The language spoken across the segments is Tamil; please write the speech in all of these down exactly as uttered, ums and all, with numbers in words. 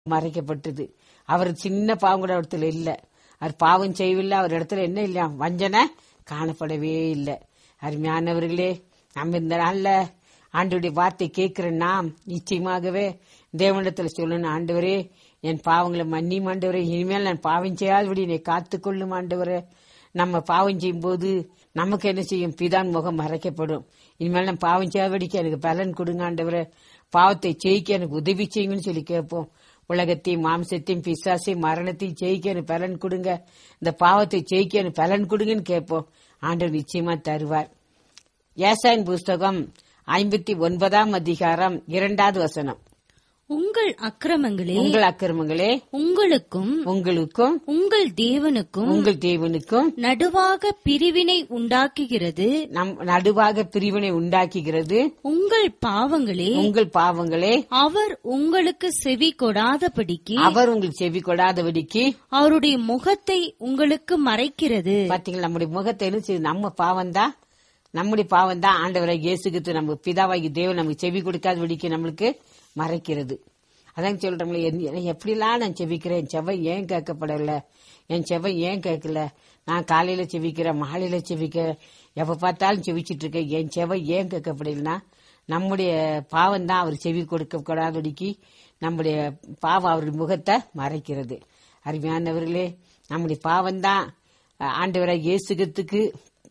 மறைக்கப்பட்டது. அவர் சின்ன பாவம் கூட இடத்துல இல்ல. அவர் பாவம் செய்யவில்லை. அவர் இடத்துல என்ன இல்லையா, வஞ்சனை காணப்படவே இல்லை. அருமையானவர்களே, நம்ம இந்த நாள்ல ஆண்டவருடைய வார்த்தை கேட்கிற நாம் நிச்சயமாகவே தேவனிடத்துல சொல்லணும், ஆண்டவரே என் பாவங்களை மன்னியும் ஆண்டவரே, இனிமேல் நான் பாவம் செய்யாதபடி என்னை காத்துக்கொள்ளும் ஆண்டவரே. நம்ம பாவம் செய்யும் போது நமக்கு என்ன செய்யும், பிதான் முகம் மறைக்கப்படும். இனிமேல் நான் பாவம் செய்யாதபடிக்கு எனக்கு பலன் கொடுங்க ஆண்டவரே, பாவத்தை ஜெயிக்க எனக்கு உதவி செய்யுங்கன்னு சொல்லி கேட்போம். உலகத்தையும் மாம்சத்தையும் பிசாசையும் மரணத்தையும் ஜெயிக்க எனக்கு பலன் கொடுங்க, இந்த பாவத்தை ஜெயிக்க எனக்கு பலன் கொடுங்கன்னு கேட்போம். ஆண்டவர் நிச்சயமா தருவார். ஏசாயின் புஸ்தகம் ஐம்பத்தி ஒன்பதாம் அதிகாரம் இரண்டாவது வசனம். உங்கள் அக்கிரமங்களே உங்கள் அக்கிரமங்களே உங்களுக்கும் உங்களுக்கும் உங்கள் தேவனுக்கும் உங்கள் தேவனுக்கும் நடுவாக பிரிவினை உண்டாக்குகிறது. நம் நடுவாக பிரிவினை உண்டாக்குகிறது. உங்கள் பாவங்களே உங்கள் பாவங்களே அவர் உங்களுக்கு செவி கொடாதபடிக்கு அவர் உங்களுக்கு செவி கொடாதபடிக்கு அவருடைய முகத்தை உங்களுக்கு மறைக்கிறது. பாத்தீங்களா, நம்முடைய முகத்தை என்ன செய்யுது, நம்ம பாவம் தான் நம்முடைய பாவம் தான் ஆண்டவரை இயேசுகிறிஸ்து நம்ம பிதாவாகி தேவன் நமக்கு செவி கொடுக்காதபடிக்கு நம்மளுக்கு மறைக்கிறது. அதான் சொல்றோம்ல, எப்படிலாம் நான் செவிக்கிறேன், என் செவை ஏன் கேட்கப்படல, என் செவை ஏன் கேட்கல, நான் காலையில செவிக்கிறேன், மாலையில செவிக்கிறேன், எப்ப பார்த்தாலும் செவிச்சிட்டு இருக்கேன், என் செவை ஏன் கேட்கப்படலன்னா நம்முடைய பாவம் தான் அவர் செவி கொடுக்க கூடாதபடிக்கு நம்முடைய பாவம் அவருடைய முகத்தை மறைக்கிறது. அருமையானவர்களே, நம்முடைய பாவம் தான் ஆண்டவரை இயேசுகிறதுக்கு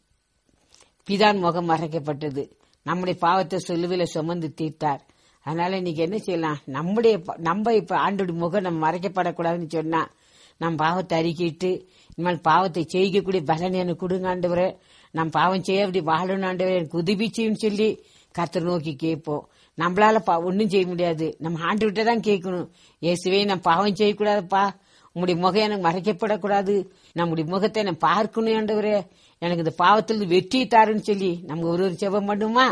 பிதான் முகம் மறைக்கப்பட்டது. நம்முடைய பாவத்தை சிலுவையில சுமந்து தீர்த்தார். அதனால இன்னைக்கு என்ன செய்யலாம், நம்முடைய நம்ம இப்ப ஆண்டோட முகம் நம்ம மறைக்கப்படக்கூடாதுன்னு சொன்னா நம்ம பாவத்தை அறிக்கிட்டு இனிமேல் பாவத்தை செய்யக்கூடிய பலன் எனக்கு கொடுங்க ஆண்டவரே, நம்ம பாவம் செய்ய அப்படி வாழணும் ஆண்டவரே, எனக்கு உதவி செய்யும் சொல்லி கர்த்தரை நோக்கி கேட்போம். நம்மளால ஒன்னும் செய்ய முடியாது, நம்ம ஆண்டவர்கிட்ட தான் கேட்கணும். இயேசுவே நான் பாவம் செய்யக்கூடாதுப்பா, உங்களுடைய முகம் எனக்கு மறைக்கப்படக்கூடாது, நம்முடைய முகத்தை நான் பார்க்கணும் ஆண்டவரே, எனக்கு இந்த பாவத்திலிருந்து வெற்றி தாருன்னு சொல்லி நம்ம ஒரு ஒரு செபம் பண்ணுமா.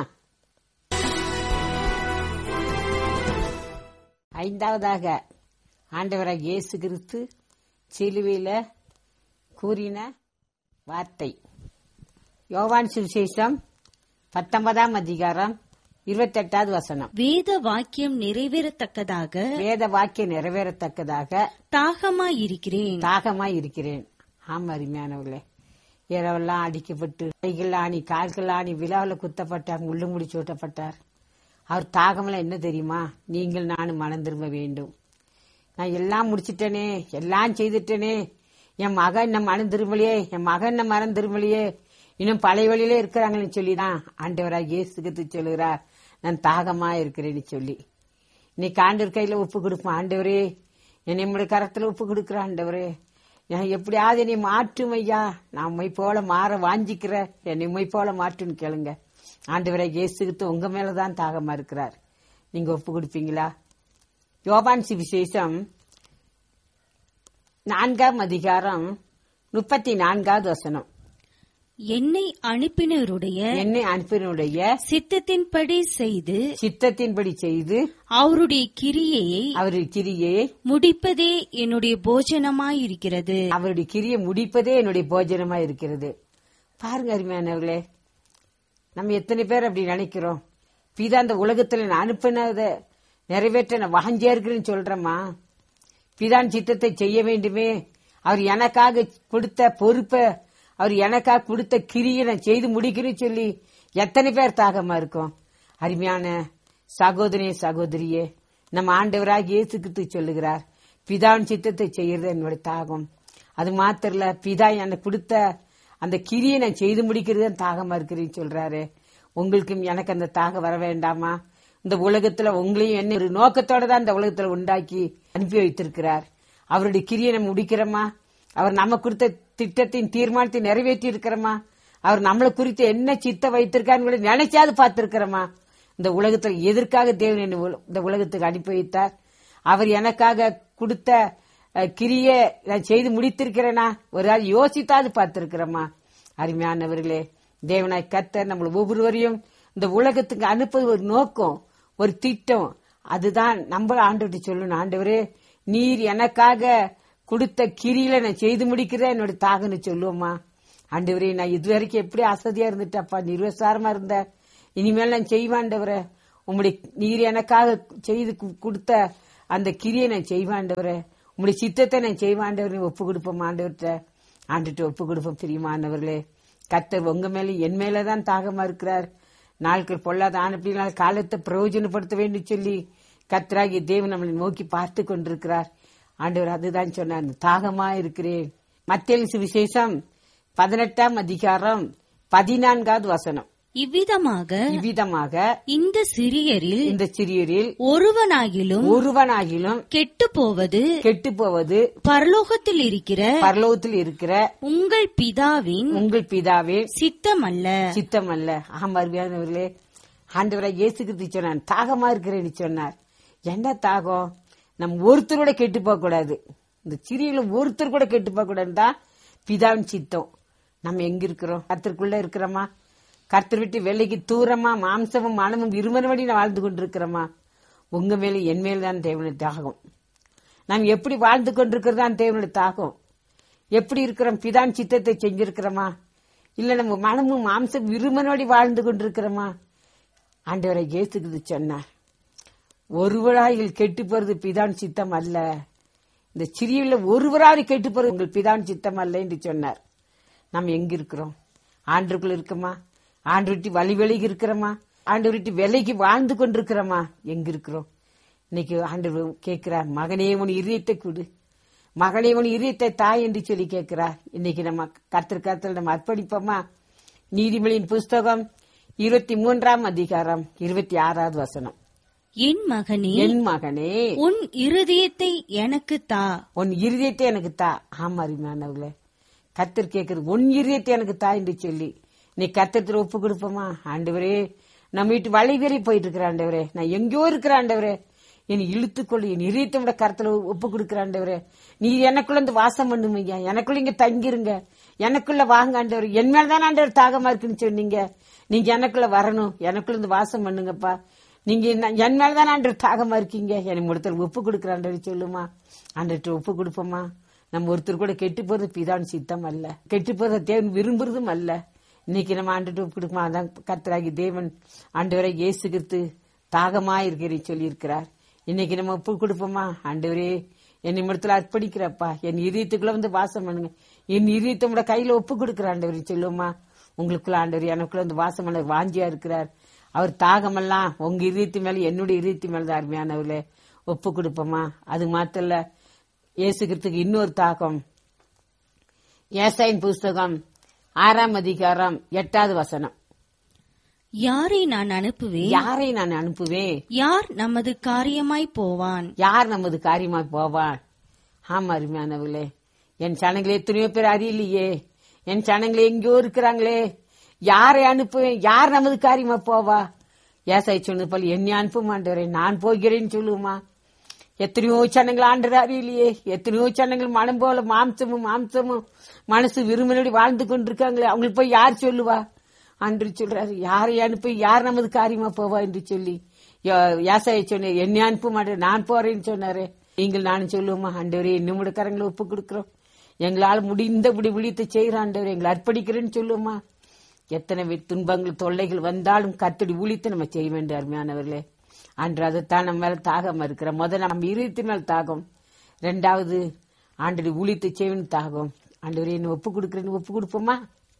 ஐந்தாவதாக ஆண்டவராக இயேசு கிறிஸ்து சிலுவையில கூறின வார்த்தை. யோவான் சுவிசேஷம் பத்தொன்பதாம் அதிகாரம் இருபத்தி எட்டாவது வசனம். வேத வாக்கியம் நிறைவேறத்தக்கதாக வேத வாக்கியம் நிறைவேறத்தக்கதாக தாகமாய் இருக்கிறேன் தாகமாய் இருக்கிறேன். ஆமா அருமையானவர்களே, இரவெல்லாம் அடிக்கப்பட்டு கைகள் ஆணி கால்கள் ஆணி விழாவில் குத்தப்பட்டார், முள்ளு முடிச்சு ஓட்டப்பட்டார். அவர் தாகமெல்லாம் என்ன தெரியுமா, நீங்கள் நானும் மனம் திரும்ப வேண்டும். நான் எல்லாம் முடிச்சிட்டேனே, எல்லாம் செய்துட்டேனே, என் மகன் என்ன மனம் திரும்பலையே, என் மகன் என்ன மனம் திரும்பலையே, இன்னும் பழைய வழியிலே இருக்கிறாங்கன்னு சொல்லிதான் ஆண்டவராக இயேசுக்கு சொல்லுகிறார், நான் தாகமா இருக்கிறேன்னு சொல்லி. இன்னைக்கு ஆண்டவர் கையில ஒப்பு கொடுப்போம். ஆண்டவரே என்னை நம்முடைய கரத்துல ஒப்பு கொடுக்குற ஆண்டவரே, எப்படியாவது என்னை மாற்றும் ஐயா, நான் உம்மை போல மாற வாஞ்சிக்கிற, என்னை உம்மை போல மாற்றுன்னு கேளுங்க. ஆண்டவரை இயேசுகிட்டு உங்க மேலதான் தாகமா இருக்கிறார். நீங்க ஒப்பு கொடுப்பீங்களா? யோவான் சுவிசேஷம் நான்காம் அதிகாரம் முப்பத்தி நான்காவது வசனம். என்னை அனுப்பினருடைய என்னை அனுப்பினருடைய சித்தத்தின்படி செய்து சித்தத்தின்படி செய்து அவருடைய கிரியையை அவருடைய கிரியை முடிப்பதே என்னுடைய போஜனமாயிருக்கிறது. அவருடைய கிரியை முடிப்பதே என்னுடைய போஜனமா இருக்கிறது. பாருங்க அருமையானவர்களே, நம்ம எத்தனை பேர் அப்படி நினைக்கிறோம், பிதா அந்த உலகத்துல நான் அனுப்பினத நிறைவேற்ற நான் வாஞ்சியா இருக்கிறேன்னு சொல்றேம்மா. பிதான் சித்தத்தை செய்ய வேண்டுமே, அவர் எனக்காக கொடுத்த பொறுப்பை, அவர் எனக்காக கொடுத்த கிரியை நான் செய்து முடிக்கிறேன்னு சொல்லி எத்தனை பேர் தாகமா இருக்கும். அருமையான சகோதரியே சகோதரியே, நம்ம ஆண்டவராக இயேசுக்கு சொல்லுகிறார், பிதான் சித்தத்தை செய்யறது என்னோட தாகம். அது மாத்திரம் இல்ல, பிதா எனக்கு கொடுத்த அந்த கிரியை நான் செய்து முடிக்கிறது தாகமா இருக்கிறேன்னு சொல்றாரு. உங்களுக்கும் எனக்கு அந்த தாகம் வர வேண்டாமா? இந்த உலகத்துல உங்களையும் என்ன ஒரு நோக்கத்தோட தான் இந்த உலகத்துல உண்டாக்கி அனுப்பி வைத்திருக்கிறார். அவருடைய கிரியை நம்ம முடிக்கிறோமா? அவர் நம்ம கொடுத்த திட்டத்தின் தீர்மானத்தை நிறைவேற்றி இருக்கிறோமா? அவர் நம்மளை குறித்து என்ன சித்த வைத்திருக்காரு நினைச்சாது பார்த்திருக்கிறோமா? இந்த உலகத்துல எதற்காக தேவன் என்ன இந்த உலகத்துக்கு அனுப்பி வைத்தார்? அவர் எனக்காக கொடுத்த கிரியை நான் செய்து முடித்திருக்கிறேனா? ஒரு நாள் யோசித்தாது பார்த்திருக்கிறோமா? அருமையானவர்களே, தேவனாய் கர்த்தர் நம்மள ஒவ்வொருவரையும் இந்த உலகத்துக்கு அனுப்பது ஒரு நோக்கம், ஒரு திட்டம். அதுதான் நம்ம ஆண்டவர்கிட்ட சொல்லணும், ஆண்டவரே நீர் எனக்காக கொடுத்த கிரியில நான் செய்து முடிக்கிறதா என்னோட தாகன்னு சொல்லுவோமா? ஆண்டவரே நான் இதுவரைக்கும் எப்படி அசதியா இருந்துட்டப்பா, நிர்வசாரமா இருந்த, இனிமேல் நான் செய்வாண்டவரே, உங்களுடைய நீர் எனக்காக செய்து கொடுத்த அந்த கிரியை நான் செய்வாண்டவரே, உங்களுடைய சித்தத்தை நான் செய்வாண்டவரை ஒப்பு கொடுப்போம். ஆண்டவர்கிட்ட ஆண்டுட்டு ஒப்பு கொடுப்போம். பிரியமானவர்களே, கர்த்தர் உங்க மேல என் மேலதான் தாகமா இருக்கிறார். நாட்கள் பொல்லாத ஆனப்படினால் காலத்தை பிரயோஜனப்படுத்த வேண்டும் சொல்லி கர்த்தராகிய தேவன் நம்மளை நோக்கி பார்த்து கொண்டிருக்கிறார். ஆண்டவர் அதுதான் சொன்னார், தாகமா இருக்கிறேன். மத்தேயு சுவிசேஷம் பதினெட்டாம் அதிகாரம் பதினான்காவது வசனம். இவ்விதமாக இவ்விதமாக இந்த சிறியரில் இந்த சிறியரில் ஒருவனாகிலும் ஒருவனாகிலும் கெட்டு போவது கெட்டு போவது பரலோகத்தில் இருக்கிற பரலோகத்தில் இருக்கிற உங்கள் பிதாவின் உங்கள் பிதாவே சித்தமல்ல. சித்தம் அல்ல. ஆமார்களே, ஆண்டவராய் இயேசு கிறிஸ்து சொன்னார், தாகமா இருக்கிறேன்னு சொன்னார். என்ன தாகம்? நம்ம ஒருத்தர் கூட கெட்டு போக கூடாது. இந்த சிறியில ஒருத்தர் கூட கெட்டு போக கூடாதுன்னு தான் பிதாவின் சித்தம். நம்ம எங்க இருக்கிறோம்? கர்த்தருக்குள்ள இருக்கிறோமா? கர்த்தர் விட்டு வெள்ளைக்கு தூரமா மாம்சமும் மனமும் இருமனபடி நான் வாழ்ந்து கொண்டிருக்கிறோமா? உங்க மேல என் மேல தான் தேவனுடைய தாகம். நாம் எப்படி வாழ்ந்து கொண்டிருக்கிறதான் தேவனுடைய தாகம். எப்படி இருக்கிறோம்? பிதான் சித்தத்தை செஞ்சிருக்கிறோமா? இல்ல நம்ம மனமும் மாம்சம் இருமனபடி வாழ்ந்து கொண்டிருக்கிறோமா? ஆண்டவரை இயேசுக்கு சொன்னார், ஒருவராயில் கெட்டு போறது பிதான் சித்தம் அல்ல. இந்த சிறியில ஒருவராக கெட்டு போறது உங்கள் பிதான் சித்தம் அல்ல என்று சொன்னார். நாம் எங்க இருக்கிறோம்? ஆண்டுக்குள்ள இருக்கோமா? ஆண்டு விட்டு வழி விலகி இருக்கிறோமா? ஆண்டு விட்டு விலைக்கு வாழ்ந்து கொண்டிருக்கிறோமா? எங்க இருக்கிறோம்? இன்னைக்கு ஆண்டு கேட்கிறார், மகனே உன் இதயத்தை கொடு, மகனே உன் இதயத்தை தாய் என்று சொல்லி கேட்கிறார். இன்னைக்கு நம்ம கர்த்தர் கர்த்தர் நம்ம அர்ப்பணிப்போமா? நீதிமொழியின் புஸ்தகம் இருபத்தி மூன்றாம் அதிகாரம் இருபத்தி ஆறாவது வசனம். என் மகனே என் மகனே உன் இருதயத்தை எனக்கு தா. உன் இருதயத்தை எனக்கு தா. ஆமா அருமையானவர்களே, கர்த்தர் கேட்கிறது உன் இருதயத்தை எனக்கு தா என்று சொல்லி நீ கர்த்தர் ஒப்பு கொடுப்போமா? ஆண்டவரே, நம்ம வீட்டு வழிவேறி போயிட்டு இருக்கிற ஆண்டவரே, நான் எங்கேயோ இருக்கிற ஆண்டவரே, என்னை இழுத்துக்கொள்ளு, என் இதயத்தை விட கர்த்தர் ஒப்பு கொடுக்கிற ஆண்டவரே, நீ எனக்குள்ள வந்து வாசம் பண்ணுவீங்க, எனக்குள்ள இங்க தங்கிருங்க, எனக்குள்ள வாங்க ஆண்டவர், என் மேலதான் ஆண்டவர் தாகமா இருக்குன்னு சொன்னீங்க, நீங்க எனக்குள்ள வரணும், எனக்குள்ள இருந்து வாசம் பண்ணுங்கப்பா, நீங்க என் மேலதான் ஆண்டவர் தாகமா இருக்கீங்க, எனக்கு ஒருத்தர் ஒப்பு கொடுக்கிற ஆண்டவர் சொல்லுமா? ஆண்டவர்கிட்ட ஒப்பு கொடுப்போமா? நம்ம ஒருத்தர் கூட கெட்டு போறது பிதான் சித்தம் அல்ல, கெட்டு போறத தேவன் விரும்புறதும் அல்ல. இன்னைக்கு நம்ம ஆண்டுட்டு ஒப்பு கொடுக்குமா? அதான் கர்த்தராகி தேவன் ஆண்டவரை இயேசு கிறிஸ்து தாகமா இருக்கிறேன் சொல்லி இருக்கிறார். இன்னைக்கு நம்ம ஒப்பு கொடுப்போமா? ஆண்டவரே, என் இடத்துல அர்ப்பணிக்கிறப்பா, என் இதயத்துக்குள்ள வந்து வாசம் பண்ணுங்க, என் இதயத்தோட கையில ஒப்பு கொடுக்கிற ஆண்டவரை சொல்லுவோமா? உங்களுக்குள்ள ஆண்டவர் எனக்குள்ள வந்து வாசம் பண்ண வாஞ்சியா இருக்கிறார். அவர் தாகமெல்லாம் உங்க இதயத்து மேல என்னுடைய இதயத்து மேலதான் அருமையானவர்களே, ஒப்பு கொடுப்போமா? அது மாத்திர இல்ல, இயேசு கிறிஸ்துக்கு இன்னொரு தாகம். ஏசாயின் புஸ்தகம் ஆறாம் அதிகாரம் எட்டாவது வசனம். யாரை நான் அனுப்புவேன்? யாரை நான் அனுப்புவேன்? யார் நமது காரியமாய் போவான்? யார் நமது காரியமாய் போவான்? ஆமா அருமையானவர்களே, என் சனங்களே எத்தனையோ பேர் அறியலையே, என் சனங்களே எங்கேயோ இருக்கிறாங்களே, யாரை அனுப்புவேன்? யார் நமது காரியமா போவா? ஏசாய் சொன்னது போல என்னை அனுப்ப மாட்டேன், நான் போகிறேன்னு சொல்லுவோமா? எத்தனையோ சனங்கள் ஆண்டு அறியலையே, எத்தனையோ சனங்கள் மனம் போல மாம்சமும் மாம்சமும் மனசு விரும்பினபடி வாழ்ந்து கொண்டிருக்காங்களே, அவங்களுக்கு போய் யார் சொல்லுவா? அன்று சொல்றாரு, யாரை அனுப்பி யார் நமது காரியமா போவா என்று சொல்லி ஏசாயை சொன்ன, என்னை அனுப்ப மாட்டேன், நான் போறேன்னு சொன்னாரு. நீங்கள் நானும் சொல்லுவோமா? ஆண்டவரே, இன்னும் கரங்களை ஒப்பு கொடுக்கிறோம், எங்களால் முடிந்தபடி விழித்து செய்கிற ஆண்டவரே, எங்களை அர்ப்பணிக்கிறேன்னு சொல்லுவோமா? எத்தனை துன்பங்கள் தொல்லைகள் வந்தாலும் கர்த்தடி ஊழித்து நம்ம செய்ய வேண்டும் அருமையானவர்களே. அன்று அதைத்தான் நம்ம மேல தாகம் இருக்கிற. முதல்ல நம்ம இருபத்தி மேல் தாகம், ரெண்டாவது ஆண்டடி ஊழித்து செய்வன் தாகம். ஆண்டவரே, என்ன ஒப்பு கொடுக்கிறேன்னு ஒப்பு கொடுப்போமா?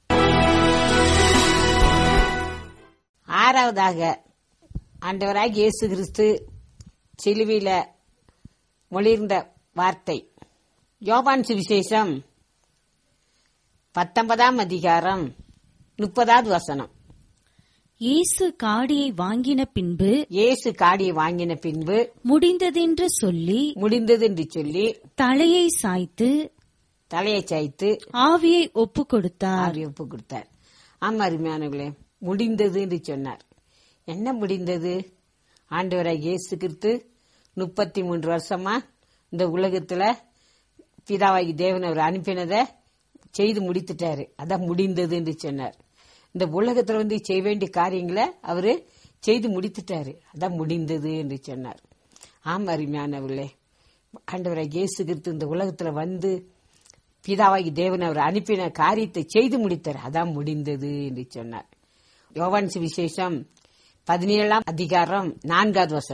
ஆறாவதாக ஆண்டவராக இயேசு கிறிஸ்து சிலுவையில மொழிர்ந்த வார்த்தை. யோவான் சுவிசேஷம் பத்தொன்பதாம் அதிகாரம் முப்பதாவது வசனம். இயேசு காடியை வாங்கின பின்பு இயேசு காடியை வாங்கின பின்பு முடிந்ததென்று சொல்லி முடிந்தது என்று சொல்லி தலையை சாய்த்து தலையை சாய்த்து ஆவியை ஒப்பு கொடுத்தார். ஆவியை ஒப்பு கொடுத்தார். ஆமா அருமையானவர்களே, முடிந்தது என்று சொன்னார். என்ன முடிந்தது? ஆண்டவராய் இயேசு கிறிஸ்து முப்பத்தி மூன்று வருஷமா இந்த உலகத்துல பிதாவாகி தேவன் அவர் அனுப்பினதை செய்து முடித்துட்டாரு. அதான் முடிந்தது என்று சொன்னார். இந்த உலகத்துல வந்து செய்ய வேண்டிய காரியங்களை அவரு செய்து முடித்துட்டாரு. அதான் முடிந்தது என்று சொன்னார். ஆமா அருமையானவர்களே, ஆண்டவராய் இயேசு கிறிஸ்து இந்த உலகத்துல வந்து பிதாவாகி தேவன் அவர் அனுப்பின காரியத்தை செய்து முடித்தார். அதான் முடிந்தது என்று சொன்னார். யோவான் சுவிசேஷம் பதினேழாம் அதிகாரம் நான்காவது வசனம்.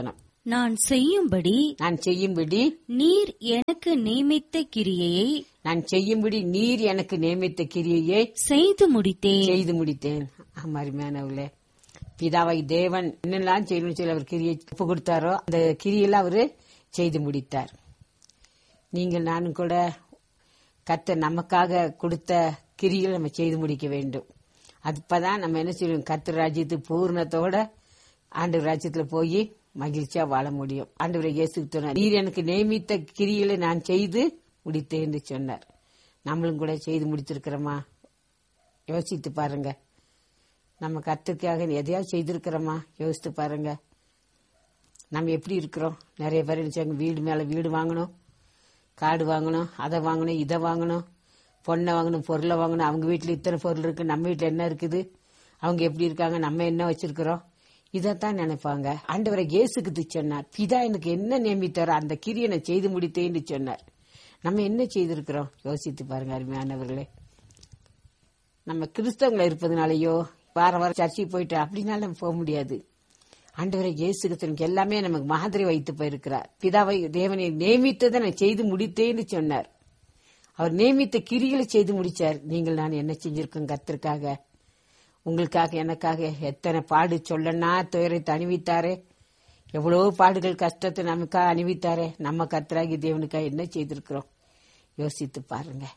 நான் செய்யும்படி நான் செய்யும்படி நீர் எனக்கு நியமித்த கிரியையை நான் செய்யும்படி நீர் எனக்கு நியமித்த கிரியையை செய்து முடித்தேன். செய்து முடித்தேன். ஆமா, அருமையானவர்களே, பிதாவை தேவன் என்னெல்லாம் செய்யணும்னு சொல்லி அவர் கிரியை ஒப்பு கொடுத்தாரோ அந்த கிரியெல்லாம் அவரு செய்து முடித்தார். நீங்கள் நானும் கூட கர்த்தர் நமக்காக கொடுத்த கிரியை நம்ம செய்து முடிக்க வேண்டும். அப்பதான் நம்ம என்ன செய்யணும், கர்த்தர் ராஜ்யத்துக்கு பூர்ணத்தோட ஆண்டவர் ராஜ்யத்துல போய் மகிழ்ச்சியா வாழ முடியும். ஆண்டவரை இயேசுக்கு சொன்னார், நீர் எனக்கு நியமித்த கிரிகளை நான் செய்து முடித்தேன் என்று சொன்னார். நம்மளும் கூட செய்து முடித்திருக்கிறோமா? யோசித்து பாருங்க. நம்ம கர்த்தருக்காக எதையாவது செய்திருக்கிறோமா? யோசித்து பாருங்க. நம்ம எப்படி இருக்கிறோம்? நிறைய பேர் நினைச்சாங்க வீடு மேல வீடு வாங்கணும், காடு வாங்கணும், அதை வாங்கணும், இதை வாங்கணும், பொண்ணை வாங்கணும், பொருளை வாங்கணும். அவங்க வீட்டுல இத்தனை பொருள் இருக்கு, நம்ம வீட்டுல என்ன இருக்குது, அவங்க எப்படி இருக்காங்க, நம்ம என்ன வச்சிருக்கிறோம், இதத்தான் நினைப்பாங்க. ஆண்டவரை இயேசுக்கு சொன்னார், பிதா எனக்கு என்ன நியமித்தாரோ அந்த கிரியை நான் செய்து முடித்தேன்னு சொன்னார். நம்ம என்ன செய்திருக்கிறோம்? யோசித்து பாருங்க அருமையானவர்களே. நம்ம கிறிஸ்தவங்கள இருப்பதுனாலயோ வார வாரம் சர்ச்சைக்கு போயிட்டு அப்படின்னால நம்ம போக முடியாது. ஆண்டவரை இயேசுக்கு எல்லாமே நமக்கு மாதிரி வைத்து போயிருக்கிறார். பிதாவை தேவனை நியமித்ததை நான் செய்து முடித்தேன்னு சொன்னார். அவர் நியமித்த கிரிகளை செய்து முடிச்சார். நீங்கள் நான் என்ன செஞ்சிருக்கோம் கர்த்தருக்காக? உங்களுக்காக எனக்காக எத்தனை பாடு சொல்லனா துயரத்தை அணிவித்தாரே, எவ்வளவு பாடுகள் கஷ்டத்தை நமக்காக அணிவித்தாரே. நம்ம கர்த்தராகி தேவனுக்காக என்ன செய்திருக்கிறோம்? யோசித்து பாருங்க.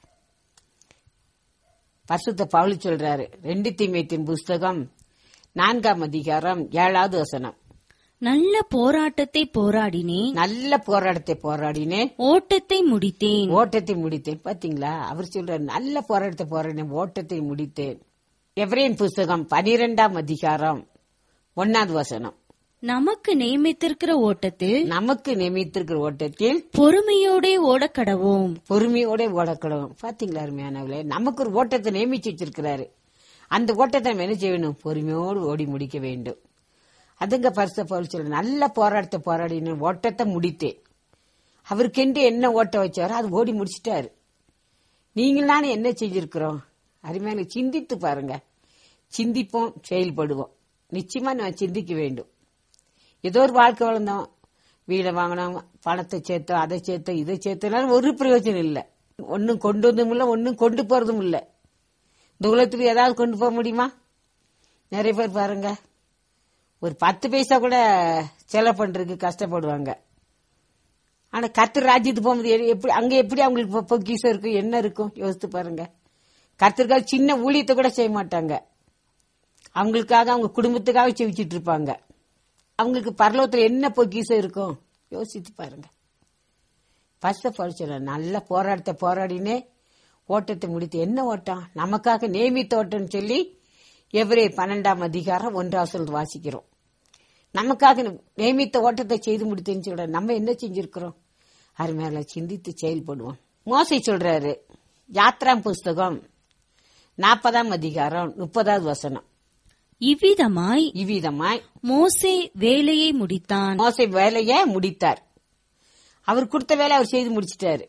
பரிசுத்த பவுல் சொல்றாரு, ரெண்டு தீமோத்தேயுவின் புஸ்தகம் நான்காம் அதிகாரம் ஏழாவது வசனம், நல்ல போராட்டத்தை போராடினேன், நல்ல போராட்டத்தை போராடினேன், ஓட்டத்தை முடித்தேன். ஓட்டத்தை முடித்தேன். பாத்தீங்களா, அவர் சொல்றாரு நல்ல போராட்டத்தை போராடினேன், ஓட்டத்தை முடித்தேன். எபிரேயர் புஸ்தகம் பனிரெண்டாம் அதிகாரம் ஒன்னாவது வசனம், நமக்கு நியமித்திருக்கிற ஓட்டத்தில் நமக்கு நியமித்திருக்கிற ஓட்டத்தில் பொறுமையோட ஓடக்கடவோம். பொறுமையோட ஓடக்கடவும். பாத்தீங்களா அருமையானவர்களே, நமக்கு ஒரு ஓட்டத்தை நியமிச்சு வச்சிருக்கிறாரு. அந்த ஓட்டத்தை நம்ம என்ன செய்யணும்? பொறுமையோடு ஓடி முடிக்க வேண்டும். அதுங்க பரிசுத்த பவுல் சொல்ற, நல்ல போராட்டத்தை போராடின ஓட்டத்தை முடித்தேன். அவருக்கென்று என்ன ஓட்ட வச்சாரோ அது ஓடி முடிச்சிட்டாரு. நீங்கள் நானும் என்ன செஞ்சிருக்கிறோம்? அருமையான சிந்தித்து பாருங்க. சிந்திப்போம், செயல்படுவோம். நிச்சயமா நம்ம சிந்திக்க வேண்டும். ஏதோ ஒரு வாழ்க்கை வளர்ந்தோம், வீடை வாங்கினோம், பணத்தை சேர்த்தோம், அதை சேர்த்தோம், இதை சேர்த்தனால ஒரு பிரயோஜனம் இல்லை. ஒன்னும் கொண்டு வந்ததும் இல்லை, ஒன்னும் கொண்டு போறதும் இல்லை. இந்த உலகத்துக்கு ஏதாவது கொண்டு போக முடியுமா? நிறைய பேர் பாருங்க, ஒரு பத்து பைசா கூட செலவு பண்றதுக்கு கஷ்டப்படுவாங்க. ஆனா கர்த்தர் ராஜ்யத்துக்கு போகும்போது எப்படி அங்க எப்படி அவங்களுக்கு பொக்கிஷம் இருக்கும், என்ன இருக்கும்? யோசித்து பாருங்க. கர்த்தருக்காக சின்ன ஊழியத்தை கூட செய்ய மாட்டாங்க. அவங்களுக்காக அவங்க குடும்பத்துக்காக செவிச்சிட்டு இருப்பாங்க. அவங்களுக்கு பரலோகத்துல என்ன பொக்கிஷம் இருக்கும்? யோசித்து பாருங்க. பரிசுத்த பவுல் சொல்ற, நல்ல போராட்டத்தை போராடினே ஓட்டத்தை முடித்து. என்ன ஓட்டம்? நமக்காக நியமித்த ஓட்டம் சொல்லி எபிரேயர் பன்னெண்டாம் அதிகாரம் ஒன்றாவது சொல்ல வாசிக்கிறோம். நமக்காக நியமித்த ஓட்டத்தை செய்து முடித்தேன்னு சொல்ற, நம்ம என்ன செஞ்சிருக்கிறோம்? அருமையால சிந்தித்து செயல்படுவோம். மோசே சொல்றாரு, யாத்ராம் புஸ்தகம் நாற்பதாம் அதிகாரம் முப்பதாவது வசனம், இவ்விதமாய் இவ்விதமாய் மோசே வேலையை முடித்தான். மோசே வேலையை முடித்தார். அவர் கொடுத்த வேலை அவர் செய்து முடிச்சிட்டாரு.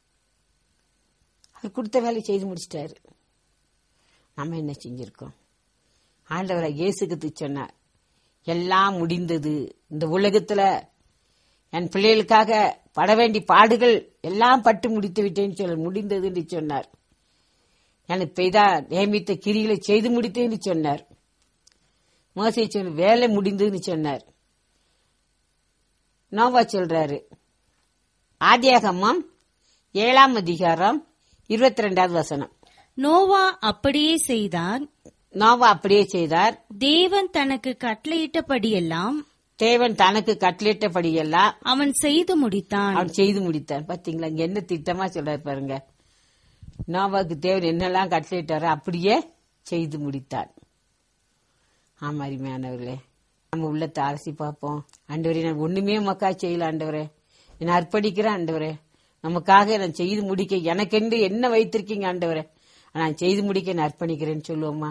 அவர் கொடுத்த வேலை செய்து முடிச்சிட்டாரு. நம்ம என்ன செஞ்சிருக்கோம்? ஆண்டவரை இயேசுக்கு சொன்னார், எல்லாம் முடிந்தது. இந்த உலகத்துல என் பிள்ளைகளுக்காக பட வேண்டிய பாடுகள் எல்லாம் பட்டு முடித்து விட்டேன்னு சொல்ல முடிந்தது என்று சொன்னார். எனக்கு பெய்தா நியமித்த கிரிகளை செய்து முடித்தேன்னு சொன்னார். மோசே சொன்ன வேலை முடிந்ததுன்னு சொன்னார். நோவா சொல்றாரு, ஆதியாகமம் ஏழாம் அதிகாரம் இருபத்தி ரெண்டாவது வசனம், நோவா அப்படியே செய்தான். நோவா அப்படியே செய்தார். தேவன் தனக்கு கட்டளையிட்டபடியெல்லாம் தேவன் தனக்கு கட்டளையிட்டபடியெல்லாம் அவன் செய்து முடித்தான். அவன் செய்து முடித்தான். பாத்தீங்களா, இங்க என்ன திட்டமா சொல்றாரு பாருங்க. நோவாக்கு தேவன் என்னெல்லாம் கட்டளையிட்டாரோ அப்படியே செய்து முடித்தான். ஆமா அருமையானவர்களே, நம்ம உள்ளத்தை அலசி பார்ப்போம். ஆண்டவரே, நான் ஒண்ணுமே மக்கா செய்யல ஆண்டவரே, நான் அர்ப்பணிக்கிறேன் ஆண்டவரே, நமக்காக நான் செய்து முடிக்க எனக்கென்று என்ன வைத்திருக்கீங்க ஆண்டவரே, நான் செய்து முடிக்க நான் அர்ப்பணிக்கிறேன்னு சொல்லுவோமா?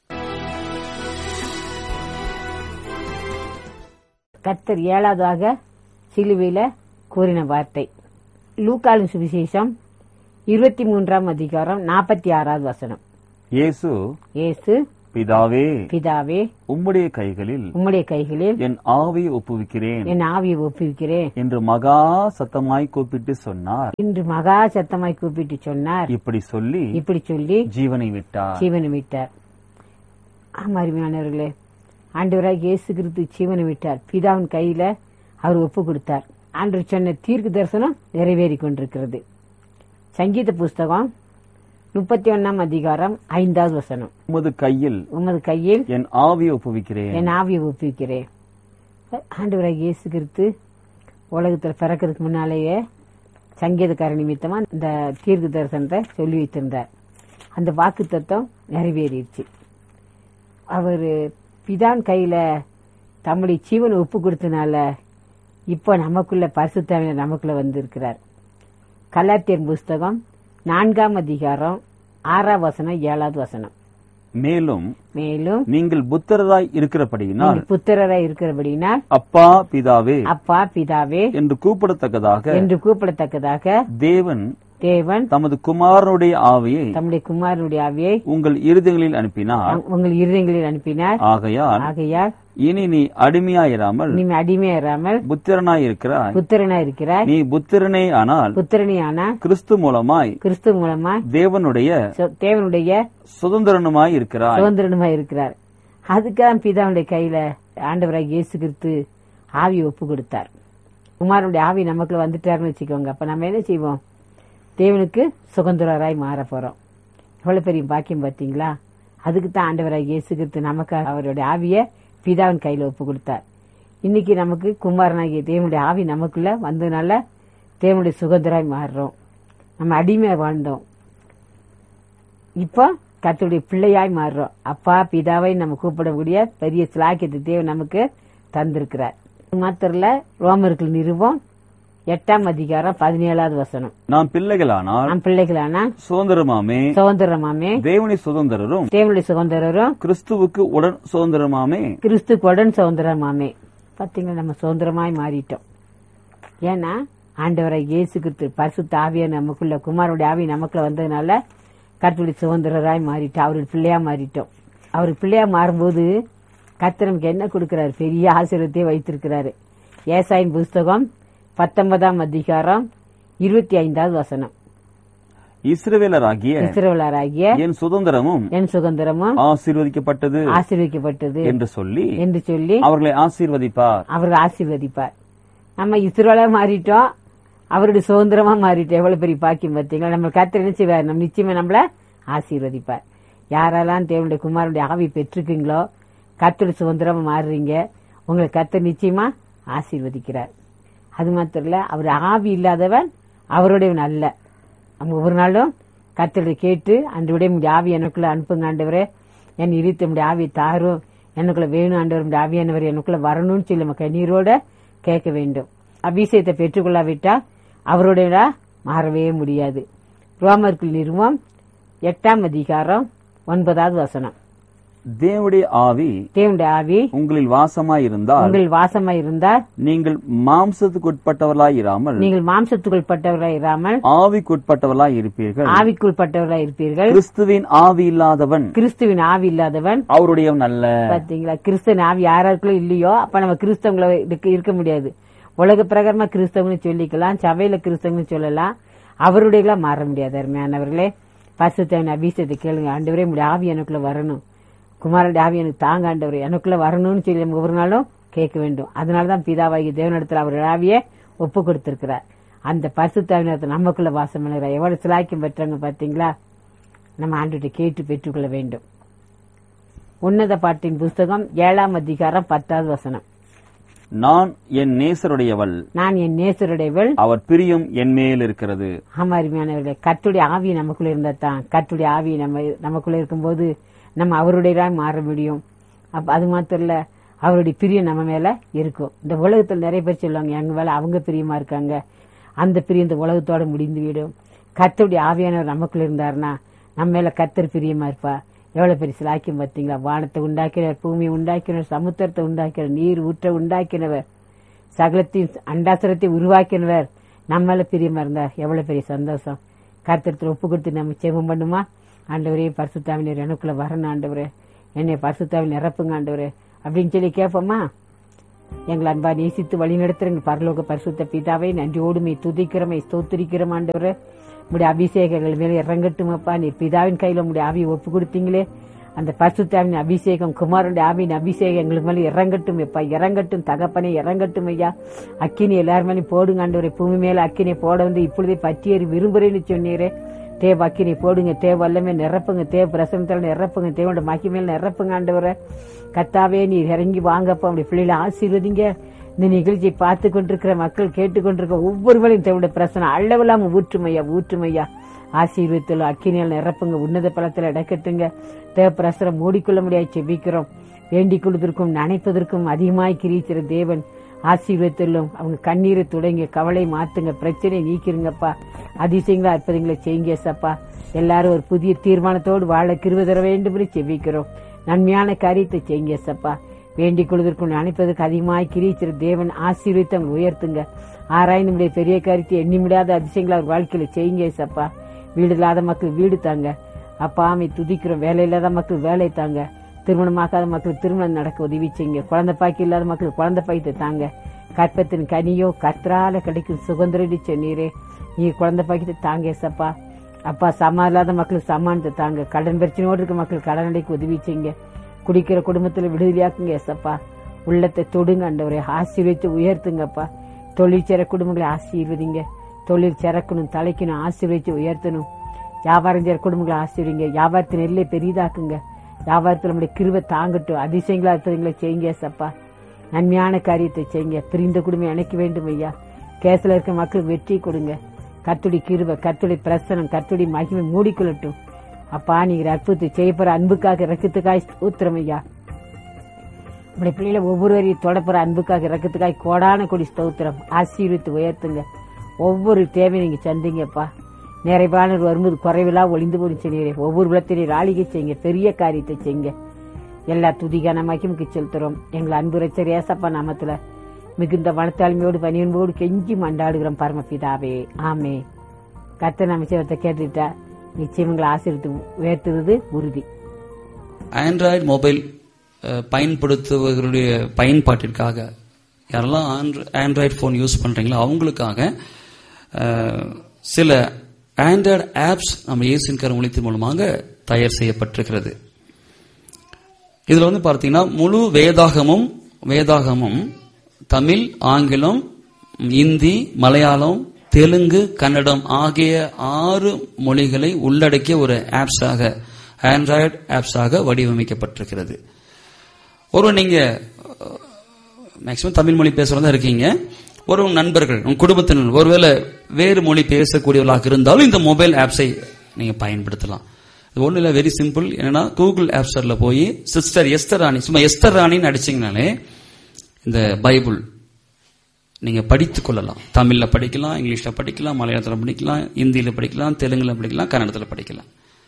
கர்த்தர் ஏழாவதாக சிலுவையில கூறின வார்த்தை, லூக்காவின் சுவிசேஷம் இருபத்தி மூன்றாம் அதிகாரம் நாற்பத்தி ஆறாவது வசனம். இயேசு இயேசு பிதாவே பிதாவே உம்முடைய கைகளில் உம்முடைய கைகளில் என் ஆவியை ஒப்புவிக்கிறேன் என் ஆவியை ஒப்புவிக்கிறேன் என்று மகா சத்தமாய் கூப்பிட்டு சொன்னார். என்று மகா சத்தமாய் கூப்பிட்டு சொன்னார். இப்படி சொல்லி இப்படி சொல்லி ஜீவனை விட்டார். ஜீவனை விட்டார். ஆமா அருமையானவர்களே, ஆண்டவராய் இயேசு கிறிஸ்து ஜீவனை விட்டார். பிதாவின் கையில அவர் ஒப்பு கொடுத்தார். ஆண்டவர் சொன்ன தீர்க்க தரிசனம் நிறைவேறி கொண்டிருக்கிறது. சங்கீத புஸ்தகம் முப்பத்தி ஒன்னாம் அதிகாரம் ஐந்தாவது வசனம். உமது கையில் உமது கையில் என் ஆவியை ஒப்புவிக்கிறேன். என் ஆவியை ஒப்புவிக்கிறேன். ஆண்டவராய் இயேசு கிறிஸ்து உலகத்துல பிறக்கிறதுக்கு முன்னாலேயே சங்கீதக்கார நிமித்தமா இந்த தீர்க்க தரிசனத்தை சொல்லி வைத்திருந்தார். அந்த வாக்கு தத்துவம் நிறைவேறிடுச்சு. அவரு பிதான் கையில தம்முடைய ஜீவனை ஒப்பு கொடுத்தனால இப்ப நமக்குள்ள பரிசுத்தாவினர் நமக்குள்ள வந்திருக்கிறார். கலாத்தியர் புஸ்தகம் நான்காம் அதிகாரம் ஆறாம் வசனம் ஏழாவது வசனம். மேலும் மேலும் நீங்கள் புத்திரராய் இருக்கிறபடியினால் புத்திரராய் இருக்கிறபடியினால் அப்பா பிதாவே அப்பா பிதாவே என்று கூப்பிடத்தக்கதாக என்று கூப்பிடத்தக்கதாக தேவன் தேவன் தமது குமாரனுடைய ஆவியை தம்முடைய குமாரனுடைய ஆவியை உங்கள் இருதயங்களில் அனுப்பினார். உங்கள் இருதயங்களில் அனுப்பினார். ஆகையால் ஆகையால் இனி நீ அடிமையாயிராமல் நீ அடிமையாராமல் புத்திரனாய் இருக்கிறாய். புத்திரனாய் இருக்கிறாய். நீ புத்திரனே ஆனால் புத்திரனே ஆனால் கிறிஸ்து மூலமாய் கிறிஸ்து மூலமாய் தேவனுடைய தேவனுடைய சுதந்திரனுமாய் இருக்கிறாய். சுதந்திரனுமாய் இருக்கிறார். அதுக்காக பிதாவுடைய கையில ஆண்டவராய் இயேசு கிறிஸ்து ஆவி ஒப்பு கொடுத்தார். குமாரனுடைய ஆவி நமக்குள்ள வந்துட்டாருன்னு வச்சுக்கோங்க. அப்ப நம்ம என்ன செய்வோம்? தேவனுக்கு சுதந்திரராய் மாற போறோம். எவ்வளவு பெரிய பாக்கியம் பாத்தீங்களா? அதுக்கு தான் ஆண்டவராய் இயேசு கிறிஸ்து நமக்கு அவருடைய ஆவிய பிதாவின் கையில ஒப்பு கொடுத்தார். இன்னைக்கு நமக்கு குமாரனாகிய தேவனுடைய ஆவி நமக்குள்ள வந்ததுனால தேவனுடைய சுதந்திராய் மாறுறோம். நம்ம அடிமையா வாழ்ந்தோம், இப்போ கர்த்தருடைய பிள்ளையாய் மாறுறோம். அப்பா பிதாவை நம்ம கூப்பிடக்கூடிய பெரிய சிலாக்கியத்தை தேவன் நமக்கு தந்திருக்கிறார். மாத்திரல ரோமர்கள் நிறுவம் எட்டாம் அதிகாரம் பதினேழாவது வசனம். நாம் பிள்ளைகளானால் நாம் பிள்ளைகளானா சுதந்திரமாமே சுதந்திரமாமே தேவனுடைய சுதந்திரரும் தேவனுடைய சுதந்திரரும் கிறிஸ்துவுக்கு உடன் சுதந்திரமாமே கிறிஸ்துக்கு உடன் சுதந்திரமாமே. பாத்தீங்களா, நம்ம சுதந்திரமாய் மாறிட்டோம். ஏன்னா ஆண்டவரை இயேசு கிறிஸ்து பரிசுத்த ஆவியா நமக்குள்ள குமாரனுடைய ஆவி நமக்குள்ள வந்ததுனால கர்த்தருடைய சுதந்திரராய் மாறிட்டோம். அவருடைய பிள்ளையா மாறிட்டோம். அவரு பிள்ளையா மாறும்போது கர்த்தர் நமக்கு என்ன கொடுக்கிறாரு? பெரிய ஆசீர்வாதத்தை வைத்திருக்கிறாரு. ஏசாயின் புஸ்தகம் பத்தொன்பதாம் அதிகாரம் இருபத்தி ஐந்தாவது வசனம். இஸ்ரவேலராகிய இஸ்ரவேலராகிய என் சுதந்திரமும் என் சுதந்திரமும் ஆசீர்வதிக்கப்பட்டது ஆசீர்வதிக்கப்பட்டது என்று சொல்லி என்று சொல்லி அவர்களை ஆசீர்வதிப்பார். அவர்கள் ஆசீர்வதிப்பார். நம்ம இஸ்ரவேலா மாறிட்டோம், அவருடைய சுதந்திரமா மாறிட்டோம். எவ்வளவு பெரிய பாக்கியம் பார்த்தீங்களா? நம்ம கர்த்தர் என்ன செய்வார்? நம்ம நிச்சயமா நம்மள ஆசீர்வதிப்பார். யாரெல்லாம் தேவனுடைய குமாரனுடைய ஆவி பெற்றுக்கீங்களோ கர்த்தருடைய சுதந்திரமா மாறுறீங்க, உங்களை கர்த்தர் நிச்சயமா ஆசீர்வதிக்கிறார். அது மாத்திரம் இல்ல, அவர் ஆவி இல்லாதவன் அவருடையவன் அல்ல. நம்ம ஒவ்வொரு நாளும் கர்த்தரை கேட்டு அன்றைய முடிய ஆவி எனக்குள்ள அனுப்புங்க ஆண்டவரே, என் இறுத்த முடிய ஆவி தாரும், எனக்குள்ள வேணும் ஆண்டவர், முடிய ஆவியானவர் எனக்குள்ள வரணும்னு சொல்லி நம்ம கண்ணீரோட கேட்க வேண்டும். அபிஷேகத்தை பெற்றுக்கொள்ளாவிட்டா அவருடைய மாறவே முடியாது. ரோமர்கள் நிறுவம் எட்டாம் அதிகாரம் ஒன்பதாவது வசனம். தேவனுடைய ஆவி தேவனுடைய ஆவி உங்களில் வாசமாய் இருந்தால் உங்களில் வாசமாய் இருந்தால் நீங்கள் மாம்சத்துக்கு உட்பட்டவர்களாய் இராமல் நீங்கள் மாம்சத்துக்கு உட்பட்டவர்களாய் இராமல் ஆவிக்கு உட்பட்டவர்களாய் இருப்பீர்கள். ஆவிக்கு உட்பட்டவர்களாய் இருப்பீர்கள். கிறிஸ்துவின் ஆவி இல்லாதவன் கிறிஸ்துவின் ஆவி இல்லாதவன் அவருடையவன் அல்ல. பாத்தீங்களா, கிறிஸ்துவின் ஆவி யாராருக்குள்ள இல்லையோ அப்ப நம்ம கிறிஸ்தவங்களை இருக்க முடியாது. உலக பிரகாரமா கிறிஸ்தவன்னு சொல்லிக்கலாம், சபையில கிறிஸ்தவன்னு சொல்லலாம், அவருடைய மாற முடியாது. அருமையானவர்களே, பரிசுத்தவின் அபிஷேகத்தை கேளுங்க. ஆண்டவரே உங்களுடைய ஆவி எனக்குள்ள வரணும், குமாரனுடைய ஆவி எனக்கு தாங்க ஆண்டவர் எனக்குள்ள வரணும்னு சொல்லி நம்ம ஒவ்வொரு நாளும் கேட்க வேண்டும். அதனாலதான் பிதாவாகிய தேவனிடத்தில் அவர் ஆவியை ஒப்பு கொடுத்திருக்கிறார். அந்த பரிசுத்தாவினத்தை நமக்குள்ள வாசம் பண்ணுகிறார். எவ்வளவு சிலாக்கியம் பெற்றாங்க பாத்தீங்களா? நம்ம ஆண்டுகிட்ட கேட்டு பெற்றுக்கொள்ள வேண்டும். உன்னத பாட்டின் புஸ்தகம் ஏழாம் அதிகாரம் பத்தாவது வசனம். நான் என் நேசருடையவள் நான் என் நேசருடையவள் அவர் பிரியம் என் மேல் இருக்கிறது. ஆமா அருமையானவர்களே, கர்த்தருடைய ஆவி நமக்குள்ள இருந்தா தான், கர்த்தருடைய ஆவி நம்ம நமக்குள்ள இருக்கும்போது நம்ம அவருடைய மாற முடியும். அப்ப அது மாத்திரம் இல்ல, அவருடைய பிரியம் நம்ம மேல இருக்கும். இந்த உலகத்துல நிறைய பேர் சொல்லுவாங்க எங்க மேல அவங்க பிரியமா இருக்காங்க, அந்த பிரியம் இந்த உலகத்தோட முடிந்து விடும். கர்த்தருடைய ஆவியானவர் நமக்குள்ள இருந்தாருன்னா நம்ம மேல கர்த்தர் பிரியமா இருப்பா. எவ்வளவு பெரிய சிலாக்கியம் பார்த்தீங்களா? வானத்தை உண்டாக்கினவர், பூமியை உண்டாக்கினவர், சமுத்திரத்தை உண்டாக்கினவர், நீர் ஊற்ற உண்டாக்கினவர், சகலத்தையும் அண்டாசரத்தை உருவாக்கினவர் நம்மள பிரியமா இருந்தார். எவ்வளவு பெரிய சந்தோஷம். கர்த்தரத்துல ஒப்பு கொடுத்து நம்ம ஜெபம் பண்ணுமா? ஆண்டவரே பரிசுத்தாவினர் எனக்குள்ள வரணும் ஆண்டவரே, என்னை பரிசுத்தாவில் நிரப்புங்க ஆண்டவரே அப்படின்னு சொல்லி கேட்போமா? எங்களை அன்பா நேசித்து வழி நடத்துறங்க பரலோக பரிசுத்த பிதாவை நன்றியோடுமை துதிக்கிறமை ஸ்தோத்திரிக்கிறோம் ஆண்டவரே. உடைய அபிஷேகங்கள் மேல இறங்கட்டுமப்பா. நீ பிதாவின் கையில உடைய ஆவியை ஒப்பு கொடுத்தீங்களே, அந்த பரிசுத்தாவின் அபிஷேகம் குமாரனுடைய ஆவியின் அபிஷேகம் எங்களுக்கு மேல இறங்கட்டும் எப்பா, இறங்கட்டும் தகப்பனே, இறங்கட்டும் ஐயா. அக்கினி எல்லாரும் மேலே போடுங்க ஆண்டவரே. பூமி மேல அக்கினை போட வந்து இப்பொழுதே பற்றியேறி விரும்புறேன்னு சொன்னீரே. தேவ அக்கினை போடுங்க, தேவ வல்லமே நிரப்புங்க, தேவ பிரசனத்தால நிரப்புங்க, தேவனோட மகிமையில நிரப்புங்க ஆண்டவரே. கத்தாவே நீர் இறங்கி வாங்கப்பா. அப்படி பிள்ளைகளை ஆசீர்வதிங்க. இந்த நிகழ்ச்சியை பார்த்து கொண்டிருக்கிற மக்கள், கேட்டுக்கொண்டிருக்க ஒவ்வொருவரையும் தேவனுடைய பிரசனம் அளவில்லாம ஊற்றுமையா ஊற்றுமையா ஆசீர்வதித்துல அக்கினியால் நிரப்புங்க. உன்னத பலத்துல இடக்கட்டுங்க. தேவ பிரசரம் மூடிக்கொள்ள முடியாது செபிக்கிறோம். வேண்டிக் கொள்வதற்கும் நினைப்பதற்கும் அதிகமாய் கிரீச்சிற தேவன் ஆசீர்வதிலும் அவங்க கண்ணீரை தொடங்கி கவலை மாத்துங்க, பிரச்சனை நீக்கிருங்கப்பா. அதிசயங்களா அற்புதங்களை செய்யுங்க சப்பா. எல்லாரும் ஒரு புதிய தீர்மானத்தோடு வாழ கிருபை தர வேண்டும் என்று செபிக்கிறோம். நன்மையான காரியத்தை செய்யுங்க சப்பா. வேண்டிக் கொள்வதற்கும் நினைப்பதற்கு அதிகமாய் கிரீச்சிற தேவன் ஆசீர்வதித்து அவங்க உயர்த்துங்க. ஆராய்ந்து நம்முடைய பெரிய காரியத்தை எண்ணி முடியாத அதிசயங்களா அவர் வாழ்க்கையில செய்யுங்க சப்பா. வீடு இல்லாத மக்கள் வீடு தாங்க அப்பா. அமை துதிக்கிறோம். வேலை இல்லாத மக்கள் வேலை தாங்க. திருமணமாக்காத மக்கள் திருமணம் நடக்க உதவி செய்யுங்க. குழந்தை பாக்கி இல்லாத மக்கள் குழந்தை பாய்த்து தாங்க. கற்பத்தின் கனியோ கர்த்தரால கிடைக்கும் சுதந்திரடி சொன்னீரே. நீ குழந்தை பாக்கிட்டு தாங்க சப்பா. அப்பா சமா இல்லாத மக்களுக்கு சமானத்தை தாங்க. கடன் பிரச்சனையோடு இருக்க மக்கள் கடன் அடைக்க உதவி செய்யுங்க. குடிக்கிற குடும்பத்துல விடுதலையாக்குங்க ஏசப்பா. உள்ளத்தை தொடுங்க ஆண்டவரே. ஆசீர்வதித்து உயர்த்துங்கப்பா. தொழில் சேர குடும்பங்களை ஆசீர்வதிங்க. தொழில் சிறக்கணும், தலைக்கணும், ஆசீர்வதித்து உயர்த்தணும். வியாபாரம் சேர குடும்பங்களை ஆசீர்வதிங்க. வியாபாரத்தின் எல்லை பெரிதாக்குங்க. வியாபாரத்தில் நம்முடைய கிருபை தாங்கட்டும். அதிசயங்களா இருப்பதுங்களை செய்யுங்க ஏசப்பா. நன்மையான காரியத்தை செய்யுங்க. பிரிந்த குடும்பம் இணைக்க வேண்டும் ஐயா. கேஸ்ல இருக்க மக்களுக்கு வெற்றி கொடுங்க. கர்த்தருடைய கிருபை, கர்த்தருடைய பிரசனம், கர்த்தருடைய மகிமை மூடிக்கொள்ளட்டும். அப்பா நீங்க அற்புதத்தை செய்யப்படுற அன்புக்காக இரக்கத்துக்காய் ஸ்தோத்திரம் ஐயா. நம்முடைய பிள்ளைகளை ஒவ்வொருவரையும் தொடப்புற அன்புக்காக இரக்கத்துக்காய் கோடான கொடி ஸ்தோத்திரம். ஆசீர்வித்து உயர்த்துங்க. ஒவ்வொரு தேவையை நீங்க சந்திங்கப்பா. நிறைவானவர் வரும்போது குறைவிலா ஒளிந்து போய் சொன்னீரே. ஒவ்வொரு விளத்தினையும் ஆளிகை செய்யுங்க. பெரிய காரியத்தை செய்யுங்க. எல்லா துதிகான மகிமுக்கு செலுத்துறோம். எங்களை அன்பு ரட்சகர் இயேசப்பா நாமத்துல மிகுந்த மனத்தாழ்மையோடு பணியன்போடு கெஞ்சி மண்டாடுகிறோம் பரமபிதாவே, ஆமே. கர்த்தர் நம்ம சேவத்தை கேட்டுட்டா நிச்சயங்களை ஆசீர்வதித்து உயர்த்துவது உறுதி. ஆண்ட்ராய்டு மொபைல் பயன்படுத்துவர்களுடைய பயன்பாட்டிற்காக யாரெல்லாம் ஆண்ட்ராய்டு போன் யூஸ் பண்றீங்களோ அவங்களுக்காக சில ஆண்ட்ராய்டு ஆப்ஸ் நம்ம இயேசுவின் கரம் ஒளித்தின் மூலமாக தயார் செய்யப்பட்டிருக்கிறது. இதுல வந்து பார்த்தீங்கன்னா முழு வேதாகமும் வேதாகமும் தமிழ், ஆங்கிலம், இந்தி, மலையாளம், தெலுங்கு, கன்னடம் ஆகிய ஆறு மொழிகளை உள்ளடக்கிய ஒரு ஆப்ஸாக ஆண்ட்ராய்டு ஆப்ஸாக வடிவமைக்கப்பட்டிருக்கிறது. ஒரு நீங்க மேக்சிமம் தமிழ் மொழி பேசுறதா இருக்கீங்க, ஒரு நண்பர்கள் உங்க குடும்பத்தினர் ஒருவேளை வேறு மொழி பேசக்கூடியவர்களாக இருந்தாலும் இந்த மொபைல் ஆப்ஸை நீங்க பயன்படுத்தலாம். இது ஒண்ணு இல்ல, வெரி சிம்பிள். என்னன்னா கூகுள் ஆப் ஸ்டோர்ல போய் சிஸ்டர் எஸ்தர் ராணி, சும்மா எஸ்தர் ராணின்னு அடிச்சீங்கனாலே இந்த பைபிள் நீங்க படித்துக் கொள்ளலாம். தமிழ்ல படிக்கலாம், இங்கிலீஷ்ல படிக்கலாம், மலையாளத்துல படிக்கலாம், இந்தியில படிக்கலாம், தெலுங்குல படிக்கலாம், கன்னடத்துல படிக்கலாம்.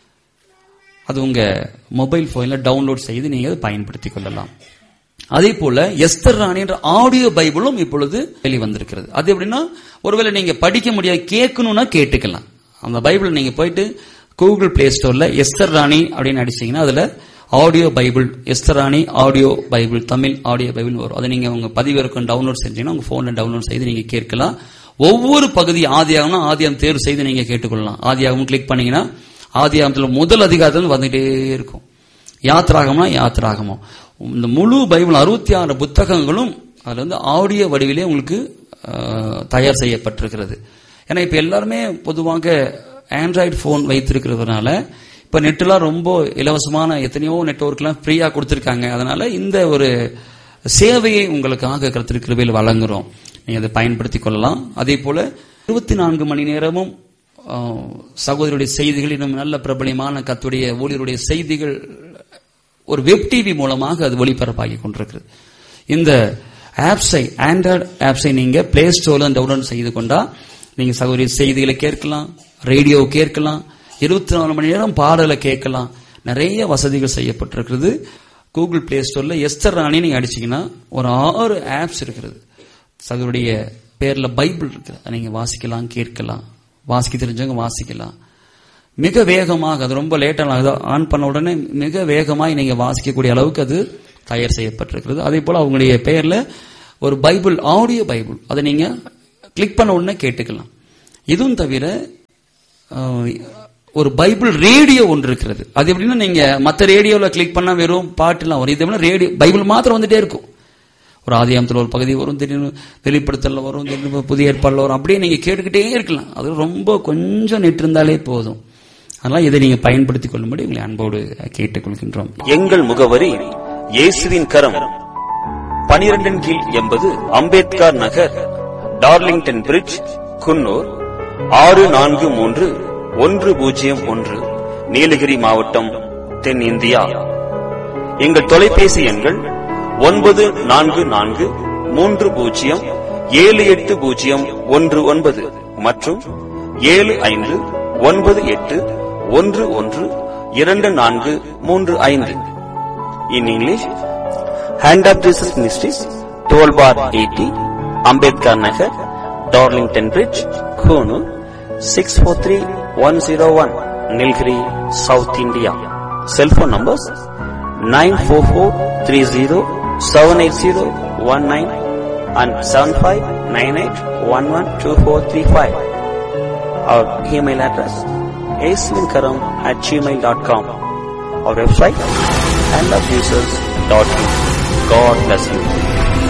அது உங்க மொபைல் போன்ல டவுன்லோட் செய்து நீங்க பயன்படுத்திக் கொள்ளலாம். அதே போல எஸ்தர் ராணி என்ற ஆடியோ பைபிளும் இப்பொழுது வெளிவந்திருக்கிறது. அது எப்படின்னா ஒருவேளை நீங்க படிக்க முடியாது கேட்கணும்னா கேட்டுக்கலாம். அந்த பைபிள் நீங்க போயிட்டு கூகுள் பிளே ஸ்டோர்ல எஸ்தர் ராணி அப்படின்னு அடிச்சீங்கன்னா அதுல ஆடியோ பைபிள், எஸ்தர் ராணி audio Bible, Tamil audio Bible வரும். அதை நீங்க உங்க பதிவிறக்கம் டவுன்லோட் செஞ்சீங்கன்னா உங்க போன்ல டவுன்லோட் செய்து நீங்க கேட்கலாம். ஒவ்வொரு பகுதி ஆதியாகம்னா ஆதியாகம் தேர்வு செய்து நீங்க கேட்டுக்கொள்ளலாம். ஆதியாகம் கிளிக் பண்ணீங்கன்னா ஆதியாகத்துல முதல் அதிகாரத்தில் வந்துட்டே இருக்கும். யாத்ராகம்னா யாத்ராகமோ இந்த முழு பைபிள் அறுபத்தி ஆறு புத்தகங்களும் அதுல வந்து ஆடியோ வடிவிலே உங்களுக்கு தயார் செய்யப்பட்டிருக்கிறது. ஏன்னா இப்ப எல்லாருமே பொதுவாக ஆண்ட்ராய்டு போன் வைத்திருக்கிறதுனால இப்ப நெட்லாம் ரொம்ப இலவசமான எத்தனையோ நெட்வொர்க் எல்லாம் ஃப்ரீயா கொடுத்திருக்காங்க. அதனால இந்த ஒரு சேவையை உங்களுக்காக கர்த்தர் கிருபையில் வழங்குறோம். நீங்க அதை பயன்படுத்திக் கொள்ளலாம். அதே போல இருபத்தி நான்கு மணி நேரமும் சகோதரருடைய செய்திகள், இன்னும் நல்ல பிரபலமான கர்த்தருடைய ஊழியருடைய செய்திகள் ஒரு வெப் டிவி மூலமாக அது ஒளிபரப்பாகி கொண்டிருக்கிறது. இந்த ஆப்ஸை ஆண்ட்ராய்டு ஆப்ஸை நீங்க பிளே ஸ்டோர்ல டவுன்லோட் செய்து கொண்டா நீங்க சகோதரி செய்திகளை கேட்கலாம், ரேடியோ கேட்கலாம், இருபத்தி நாலு மணி நேரம் பாடலை கேட்கலாம். நிறைய வசதிகள் செய்யப்பட்டிருக்கிறது. கூகுள் பிளே ஸ்டோர்ல எஸ்தர் ராணி நீங்க அடிச்சீங்கன்னா ஒரு ஆறு ஆப்ஸ் இருக்கிறது. சகோதரிய பேர்ல பைபிள் இருக்கு, நீங்க வாசிக்கலாம், கேட்கலாம். வாசிக்க தெரிஞ்சவங்க வாசிக்கலாம். மிக வேகமாக, அது ரொம்ப லேட்டாக ஆன் பண்ண உடனே மிக வேகமாய் நீங்க வாசிக்கக்கூடிய அளவுக்கு அது தயார் செய்யப்பட்டிருக்கிறது. அதே போல அவங்களுடைய பெயர்ல ஒரு பைபிள், ஆடியோ பைபிள், அதை நீங்க கிளிக் பண்ண உடனே கேட்டுக்கலாம். இதுவும் தவிர ஒரு பைபிள் ரேடியோ ஒன்று இருக்கிறது. அது எப்படின்னா, நீங்க மற்ற ரேடியோல கிளிக் பண்ணா வெறும் பாட்டுலாம் வரும். இது ரேடியோ பைபிள் மாத்திரம் வந்துட்டே இருக்கும். ஒரு ஆதியாமத்தில் ஒரு பகுதி வரும், திடீர்னு வெளிப்படுத்தல வரும், திடீர்னு புதிய ஏற்பாடுல வரும். அப்படியே நீங்க கேட்டுக்கிட்டே இருக்கலாம். அது ரொம்ப கொஞ்சம் நெட் இருந்தாலே போதும். அதனால இதை நீங்க பயன்படுத்திக் கொள்ளும்படி உங்களை அன்போடு கேட்டுக் கொள்கின்றோம். எங்கள் முகவரி இயேசுவின் கரம், பனிரெண்டின் கீழ் எண்பது அம்பேத்கர் நகர், டார்லிங்டன் பிரிட்ஜ், குன்னூர் ஆறு நான்கு மூன்று ஒன்று பூஜ்ஜியம் ஒன்று, நீலகிரி மாவட்டம், தென் இந்தியா. எங்கள் தொலைபேசி எண்கள் ஒன்பது நான்கு நான்கு மூன்று பூஜ்ஜியம் ஏழு எட்டு பூஜ்ஜியம் ஒன்று ஒன்பது மற்றும் ஏழு ஐந்து ஒன்பது எட்டு ஒன்று ஒன்று இரண்டு நான்கு மூன்று ஐந்து. In English, Hand of Jesus Ministries, twelve bar eighty, Ambedkar Nagar, Darlington Bridge, Konoor, six four three one zero one, Nilgiri, South India. Cell phone numbers nine four four three zero seven eight zero one nine and seven five nine eight one one two four three five. Our email address aislinkaram at gmail dot com. Our website hand of jesus dot in. God bless you.